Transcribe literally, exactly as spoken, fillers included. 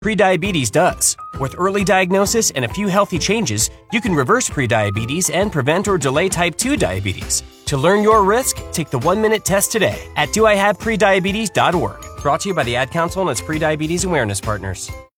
Prediabetes does. With early diagnosis and a few healthy changes, you can reverse prediabetes and prevent or delay type two diabetes. To learn your risk, take the one-minute test today at do I have prediabetes dot org. Brought to you by the Ad Council and its prediabetes awareness partners.